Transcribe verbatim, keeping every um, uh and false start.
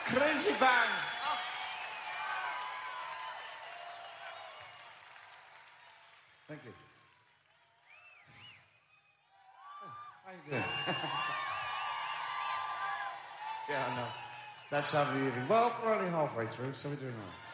Crazy band. Thank you. Oh, how you doing? Yeah, I know. That's how the evening. Well, we're only halfway through, so we're doing all right.